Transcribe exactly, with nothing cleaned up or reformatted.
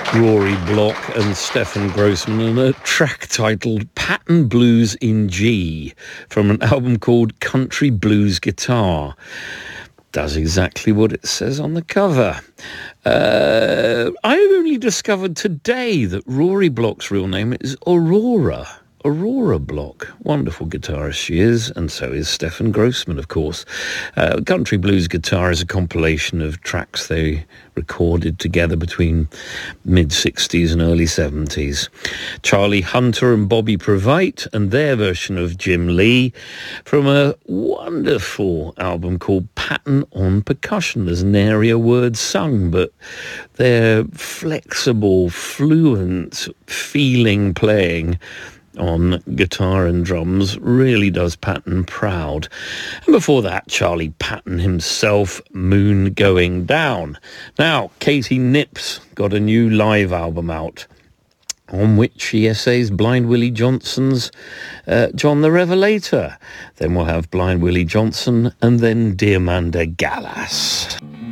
Rory Block and Stefan Grossman, and a track titled Pattern Blues in G from an album called Country Blues Guitar. Does exactly what it says on the cover. Uh, I only discovered today that Rory Block's real name is Aurora. Aurora Block. Wonderful guitarist she is, and so is Stefan Grossman, of course. Uh, Country Blues Guitar is a compilation of tracks they recorded together between mid-sixties and early seventies. Charlie Hunter and Bobby Provite and their version of Jim Lee from a wonderful album called Pattern on Percussion. There's nary a word sung, but their flexible, fluent, feeling playing on guitar and drums really does Patton proud. And before that, Charlie Patton himself, Moon Going Down. Now, Katie Nips got a new live album out on which she essays Blind Willie Johnson's uh, John the Revelator. Then we'll have Blind Willie Johnson and then Diamanda Gallas.